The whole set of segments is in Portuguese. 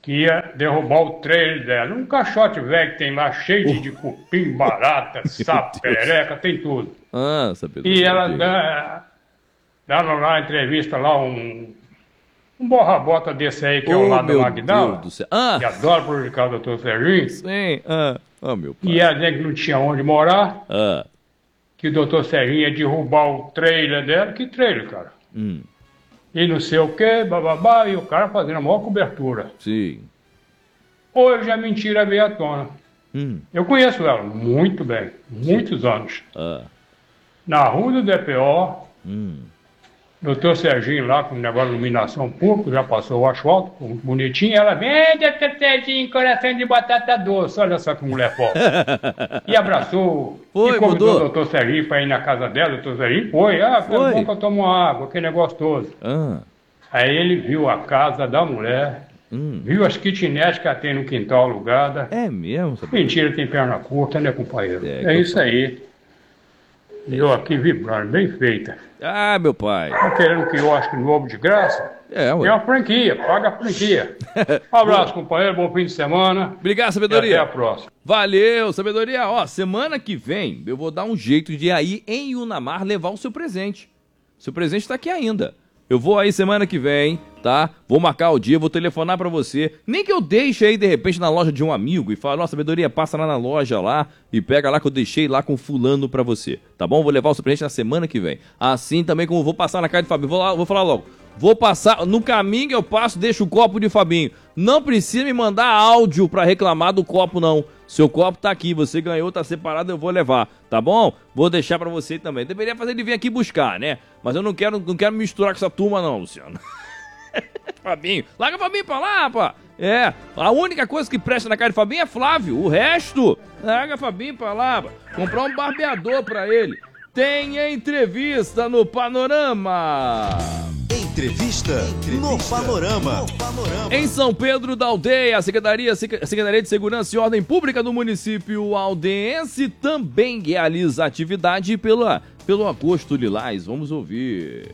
que ia derrubar o trailer dela. Um caixote velho que tem lá, cheio de cupim, barata, sapo, perereca, tem tudo. E ela dando lá entrevista lá, um borra-bota desse aí, que é o lado do Magdala, que adora prejudicar o Dr. Serginho. Sim, meu pai. E ela dizia que não tinha onde morar, que o Dr. Serginho ia derrubar o trailer dela. Que trailer, cara? E não sei o que, bababá, e o cara fazendo a maior cobertura. Sim. Hoje a mentira veio à tona. Eu conheço ela muito bem, muitos anos. Na rua do DPO, doutor Serginho lá com o negócio de iluminação pública, já passou o asfalto, bonitinho, ela vem, doutor Serginho, coração de batata doce, olha só que mulher forte. E abraçou, e convidou o doutor Serginho para ir na casa dela, o doutor Serginho foi, foi bom que eu tomo água, aquele negócio todo. Aí ele viu a casa da mulher, viu as kitnets que ela tem no quintal alugada. É mesmo? Mentira, tem perna curta, né, companheiro? É isso aí. E eu aqui vibrando, bem feita. Meu pai. Tá querendo que eu acho que novo de graça? Ué. Tem uma franquia, paga a franquia. Um abraço, companheiro, bom fim de semana. Obrigado, Sabedoria. E até a próxima. Valeu, Sabedoria. Semana que vem eu vou dar um jeito de aí em Unamar levar o seu presente. Seu presente tá aqui ainda. Eu vou aí semana que vem, tá? Vou marcar o dia, vou telefonar pra você. Nem que eu deixe aí, de repente, na loja de um amigo e fale, Sabedoria, passa lá na loja lá e pega lá que eu deixei lá com fulano pra você, tá bom? Vou levar o seu presente na semana que vem. Assim também como vou passar na casa de Fabinho. Vou falar logo. Vou passar, no caminho eu passo, deixo o copo de Fabinho. Não precisa me mandar áudio pra reclamar do copo, não. Seu copo tá aqui, você ganhou, tá separado, eu vou levar, tá bom? Vou deixar pra você também. Deveria fazer ele vir aqui buscar, né? Mas eu não quero misturar com essa turma, não, Luciano. Fabinho, larga Fabinho pra lá, pá. A única coisa que presta na cara de Fabinho é Flávio. O resto, larga Fabinho pra lá, pá. Comprar um barbeador pra ele. Tem entrevista no Panorama. Entrevista no Panorama. Em São Pedro da Aldeia, a Secretaria de Segurança e Ordem Pública do município aldense também realiza atividade pelo Agosto Lilás. Vamos ouvir.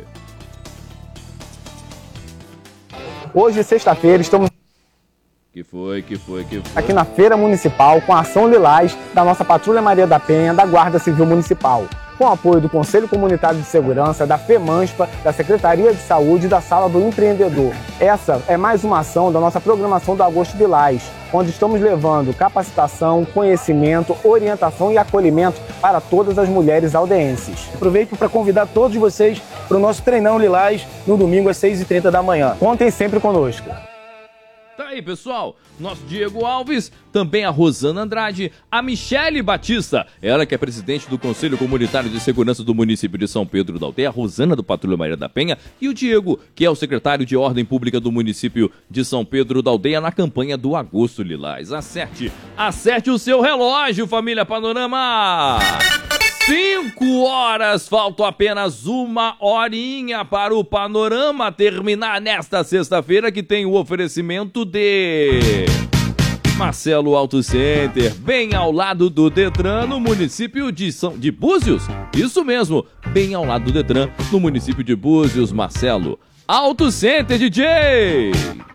Hoje, sexta-feira, estamos Que foi? aqui na Feira Municipal com a ação Lilás da nossa Patrulha Maria da Penha, da Guarda Civil Municipal, com apoio do Conselho Comunitário de Segurança, da FEMANSPA, da Secretaria de Saúde e da Sala do Empreendedor. Essa é mais uma ação da nossa programação do Agosto Lilás, onde estamos levando capacitação, conhecimento, orientação e acolhimento para todas as mulheres aldeenses. Aproveito para convidar todos vocês para o nosso treinão Lilás no domingo às 6h30 da manhã. Contem sempre conosco. Tá aí, pessoal, nosso Diego Alves, também a Rosana Andrade, a Michele Batista, ela que é presidente do Conselho Comunitário de Segurança do município de São Pedro da Aldeia, a Rosana do Patrulha Maria da Penha e o Diego, que é o secretário de Ordem Pública do município de São Pedro da Aldeia na campanha do Agosto Lilás. Acerte o seu relógio, família Panorama! 5 horas, falta apenas 1 horinha para o Panorama terminar nesta sexta-feira, que tem o oferecimento de Marcelo Auto Center, bem ao lado do Detran, no município de Búzios. Isso mesmo, bem ao lado do Detran, no município de Búzios. Marcelo Auto Center, DJ!